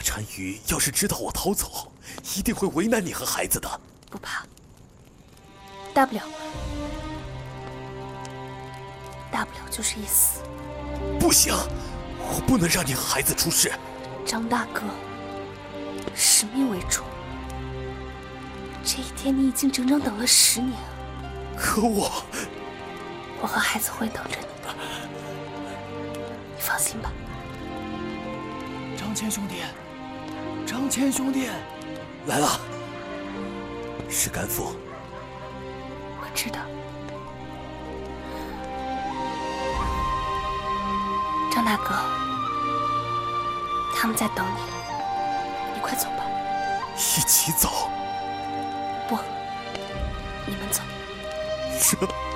单于要是知道我逃走，一定会为难你和孩子的。 不怕，大不了就是一死。 不行，我不能让你和孩子出事。 张大哥，使命为重。这一天你已经整整等了10年。 可我和孩子会等着你的，你放心吧。 张谦兄弟，张谦兄弟， 来了，是甘父。 我知道。张大哥，他们在等你，你快走吧。 一起走？ 不，你们走。 这。